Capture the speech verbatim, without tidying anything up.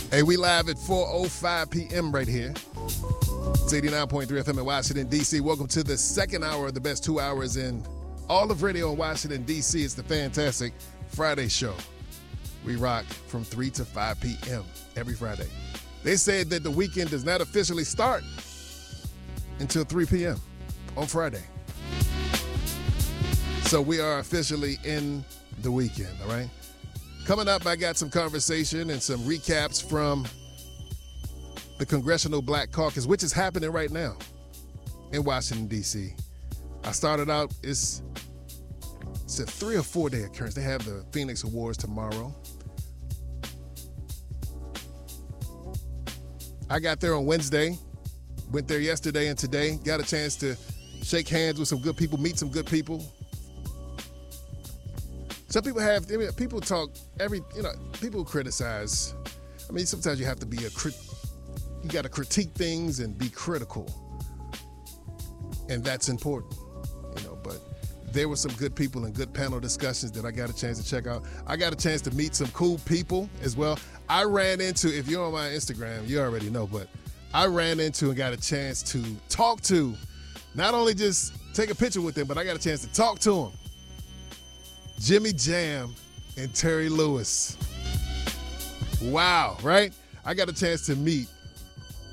Hey, we live at four oh five p.m. right here. It's eighty-nine point three F M in Washington, D C. Welcome to the second hour of the best two hours in all of radio in Washington, D C. It's the Fantastic Friday Show. We rock from three to five p.m. every Friday. They said that the weekend does not officially start until three p.m. on Friday. So we are officially in the weekend, all right? Coming up, I got some conversation and some recaps from the Congressional Black Caucus, which is happening right now in Washington, D C. I started out, it's, it's a three or four day occurrence. They have the Phoenix Awards tomorrow. I got there on Wednesday, went there yesterday and today, got a chance to shake hands with some good people, meet some good people. Some people have, I mean, people talk every, you know, people criticize. I mean, sometimes you have to be a crit, you got to critique things and be critical. And that's important, you know, but there were some good people and good panel discussions that I got a chance to check out. I got a chance to meet some cool people as well. I ran into, if you're on my Instagram, you already know, but I ran into and got a chance to talk to, not only just take a picture with them, but I got a chance to talk to them. Jimmy Jam and Terry Lewis. Wow, right? I got a chance to meet